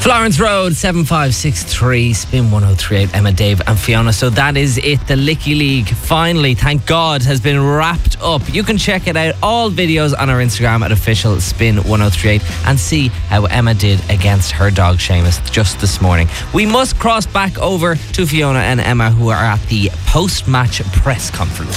Florence Road, 7563, Spin 1038, Emma, Dave and Fiona. So that is it. The Licky League finally, thank God, has been wrapped up. You can check it out, all videos on our Instagram at official Spin 1038 and see how Emma did against her dog Seamus just this morning. We must cross back over to Fiona and Emma, who are at the post-match press conference.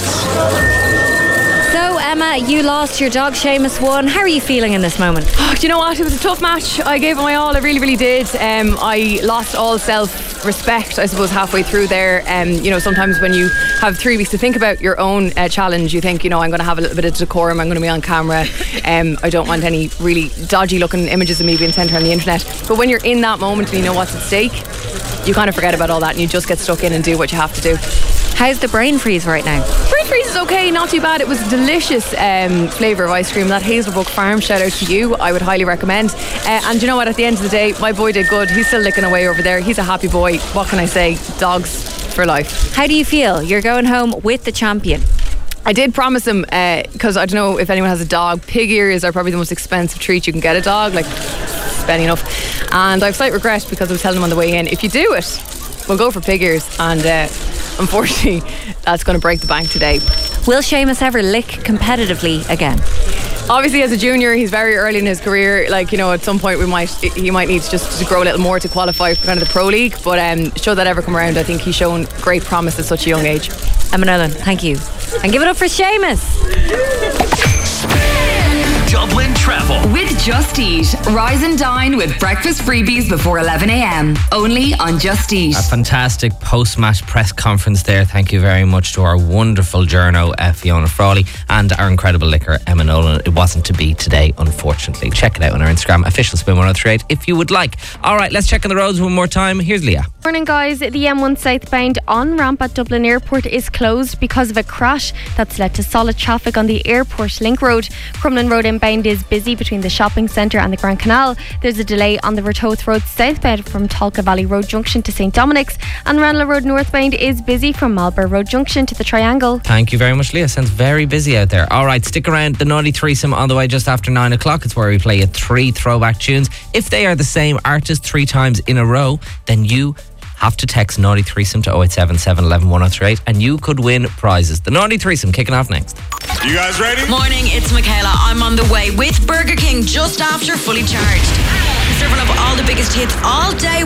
So, Emma, you lost, your dog Seamus won. How are you feeling in this moment? Oh, do you know what? It was a tough match. I gave it my all. I really, really did. I lost all self-respect, I suppose, halfway through there. Sometimes when you have 3 weeks to think about your own challenge, you think, I'm going to have a little bit of decorum. I'm going to be on camera. I don't want any really dodgy-looking images of me being sent around the internet. But when you're in that moment and you know what's at stake, you kind of forget about all that and you just get stuck in and do what you have to do. How's the brain freeze right now? Brain freeze is okay, not too bad. It was a delicious flavour of ice cream. That Hazelbrook Farm, shout out to you. I would highly recommend. And you know what? At the end of the day, my boy did good. He's still licking away over there. He's a happy boy. What can I say? Dogs for life. How do you feel? You're going home with the champion. I did promise him, because I don't know if anyone has a dog, pig ears are probably the most expensive treat you can get a dog, like spending enough. And I have slight regret because I was telling him on the way in, if you do it, we'll go for pig ears. And unfortunately, that's going to break the bank today. Will Seamus ever lick competitively again? Obviously, as a junior, he's very early in his career. At some point, he might need to grow a little more to qualify for kind of the pro league. But should that ever come around, I think he's shown great promise at such a young age. Emma Nolan, thank you. And give it up for Seamus. Dublin Travel with Just Eat. Rise and dine with breakfast freebies before 11 a.m. Only on Just Eat. A fantastic post-match press conference there. Thank you very much to our wonderful journo, Fiona Frawley, and our incredible licker, Emma Nolan. It wasn't to be today, unfortunately. Check it out on our Instagram, official Spin 1038, if you would like. All right, let's check on the roads one more time. Here's Leah. Morning, guys. The M1 southbound on-ramp at Dublin Airport is closed because of a crash that's led to solid traffic on the Airport Link Road. Crumlin Road inbound is busy between the shopping centre and the Grand Canal. There's a delay on the Ratoath Road southbound from Tolka Valley Road Junction to St Dominic's, and Ranelagh Road northbound is busy from Marlborough Road Junction to the Triangle. Thank you very much, Leah. Sounds very busy out there. All right, stick around. The Naughty Threesome on the way just after 9 o'clock. It's where we play you 3 throwback tunes. If they are the same artist 3 times in a row, then you have to text Naughty Threesome to 087 711 1038 and you could win prizes. The Naughty Threesome kicking off next. You guys ready? Morning, it's Michaela. I'm on the way with Burger King just after Fully Charged. Serving up all the biggest hits all day